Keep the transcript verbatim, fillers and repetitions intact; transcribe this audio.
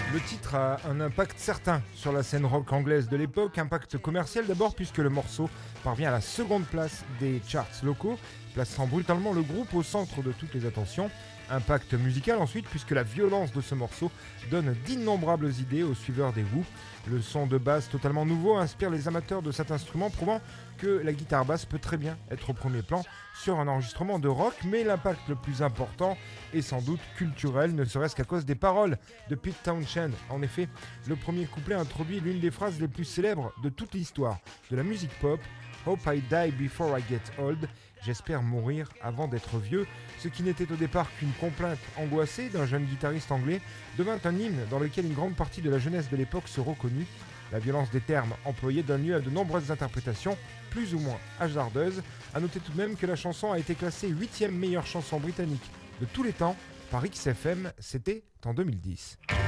Le titre a un impact certain sur la scène rock anglaise de l'époque, impact commercial d'abord puisque le morceau parvient à la seconde place des charts locaux, plaçant brutalement le groupe au centre de toutes les attentions. Impact musical ensuite puisque la violence de ce morceau donne d'innombrables idées aux suiveurs des Who. Le son de basse totalement nouveau inspire les amateurs de cet instrument, prouvant que la guitare basse peut très bien être au premier plan sur un enregistrement de rock, mais l'impact le plus important est sans doute culturel, ne serait-ce qu'à cause des paroles de Pete Townshend. En effet, le premier couplet introduit l'une des phrases les plus célèbres de toute l'histoire de la musique pop, Hope I die before I get old. J'espère mourir avant d'être vieux. Ce qui n'était au départ qu'une complainte angoissée d'un jeune guitariste anglais devint un hymne dans lequel une grande partie de la jeunesse de l'époque se reconnut. La violence des termes employés donne lieu à de nombreuses interprétations, plus ou moins hasardeuses. A noter tout de même que la chanson a été classée huitième meilleure chanson britannique de tous les temps par X F M, c'était en deux mille dix.